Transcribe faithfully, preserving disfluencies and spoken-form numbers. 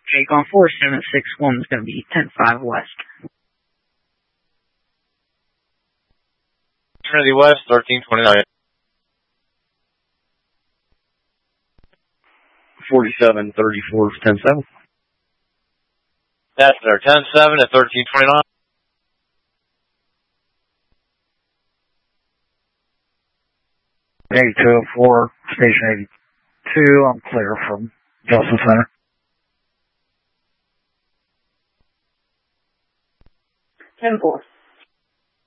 Jake on four seven six one is going to be ten five West. Trinity West, thirteen twenty-nine. forty-seven thirty-four, ten seven. That's there, ten seven at thirteen twenty-nine. eighty-two oh four, station eighty-two, I'm clear from Justice Center. ten four.